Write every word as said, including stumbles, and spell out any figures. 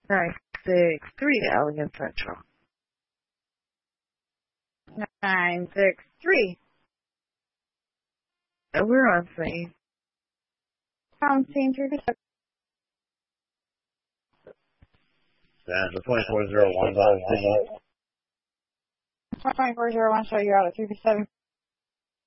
nine six three, Allegan Central. nine six three. And we're on scene. Pound scene through the That's the twenty-four zero one, twenty-four zero one, show you out at three seven.